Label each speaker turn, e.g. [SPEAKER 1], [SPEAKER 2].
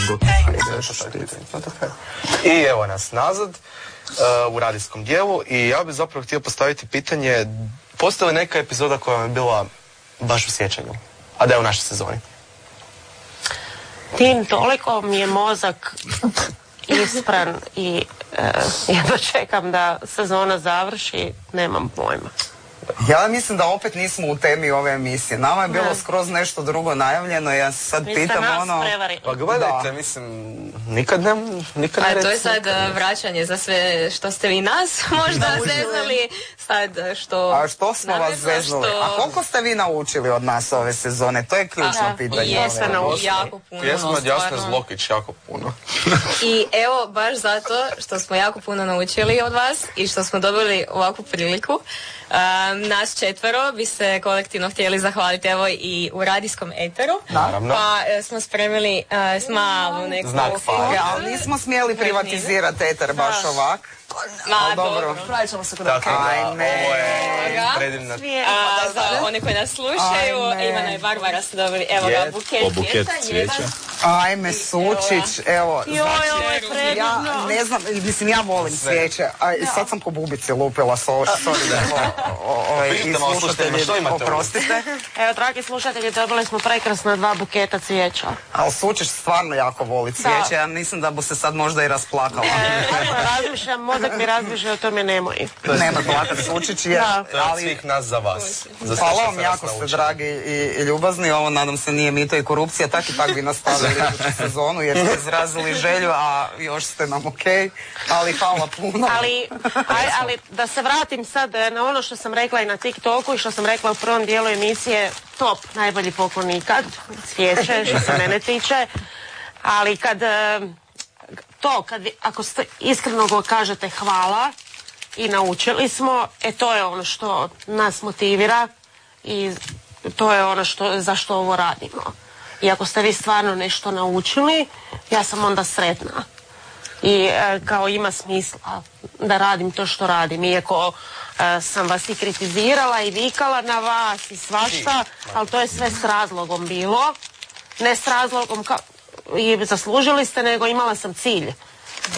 [SPEAKER 1] I evo nas nazad u radijskom dijelu i ja bih zapravo htio postaviti pitanje, postoji li neka epizoda koja vam je bila baš u sjećanju, a da je u našoj sezoni?
[SPEAKER 2] Tim, toliko mi je mozak ispran i jedva čekam da sezona završi, nemam pojma.
[SPEAKER 3] Ja mislim da opet nismo u temi ove emisije. Nama je bilo skroz nešto drugo najavljeno i ja se sad pitam ono...
[SPEAKER 1] Pa gledajte, mislim, nikad ne
[SPEAKER 4] A to je sad vraćanje za sve što ste vi nas možda zeznali. Sad što...
[SPEAKER 3] A što smo vas zeznuli? A koliko ste vi naučili od nas ove sezone? To je ključno pitanje.
[SPEAKER 2] Jesam naučili.
[SPEAKER 4] Jako puno.
[SPEAKER 1] Pjesma od Jasne Zlokić, jako puno.
[SPEAKER 4] I evo, baš zato što smo jako puno naučili od vas i što smo dobili ovakvu priliku, nas 4 bi se kolektivno htjeli zahvaliti evo i u radijskom eteru.
[SPEAKER 1] Naravno.
[SPEAKER 4] Pa smo spremili malu neku...
[SPEAKER 1] Znak hvala.
[SPEAKER 3] Ali nismo smjeli privatizirati eter baš ovak.
[SPEAKER 4] Ma, dobro.
[SPEAKER 5] Pravit ćemo se kod
[SPEAKER 3] Ajme.
[SPEAKER 1] Ovo je predivna...
[SPEAKER 4] Za one koji nas slušaju, Ivana i Barbara su dobili, evo ga, buket cvijeća.
[SPEAKER 3] Ajme, Sučić, evo, znači, ja ne znam, mislim, ja volim cvijeće, a sad sam po bubici lupila, i slušatelji, oprostite.
[SPEAKER 2] Evo, dragi slušatelji, dobili smo prekrasna 2 buketa cvijeća.
[SPEAKER 3] Ali Sučić stvarno jako voli cvijeće, ja mislim da bi se sad možda i rasplakala.
[SPEAKER 2] Razmišljam, mozak mi razmišlja o tome nemoj.
[SPEAKER 3] Nema plakat Sučić,
[SPEAKER 1] ali svih nas za vas.
[SPEAKER 3] Hvala vam, jako ste dragi i ljubazni, ovo nadam se nije mito i korupcija, tak i tak bi nastavili iduću sezonu jer ste izrazili želju, a još ste nam okej, ali hvala puno.
[SPEAKER 2] Ali da se vratim sad na ono što sam rekla i na TikToku i što sam rekla u prvom dijelu emisije, top, najbolji poklon ikad, cvijeće što se mene tiče, ali ako ste iskreno kažete hvala i naučili smo, to je ono što nas motivira i to je ono zašto ovo radimo. I ako ste vi stvarno nešto naučili, ja sam onda sretna. I kao ima smisla da radim to što radim. Iako sam vas i kritizirala i vikala na vas i svašta, ali to je sve s razlogom bilo. Ne s razlogom i zaslužili ste, nego imala sam cilj.